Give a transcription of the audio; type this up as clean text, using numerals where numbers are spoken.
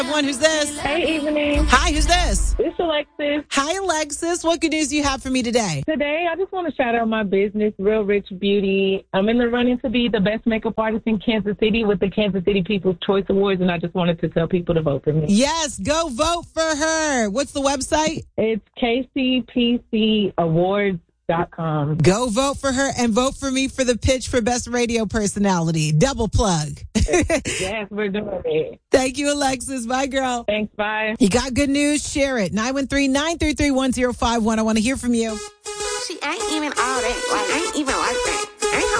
Everyone, who's this? Hey, Evening. Hi, who's this? It's Alexis. Hi, Alexis. What good news do you have for me today? Today, I just want to shout out my business, Real Rich Beauty. I'm in the running to be the best makeup artist in Kansas City with the Kansas City People's Choice Awards, and I just wanted to tell people to vote for me. Yes, go vote for her. What's the website? It's KCPCAwards.com. Go vote for her and vote for me for the pitch for Best Radio Personality. Double plug. Yes, we're doing it. Thank you, Alexis. Bye, girl. Thanks, bye. You got good news? Share it. 913-933-1051. I want to hear from you. She ain't even all that. Like, ain't even like that. Ain't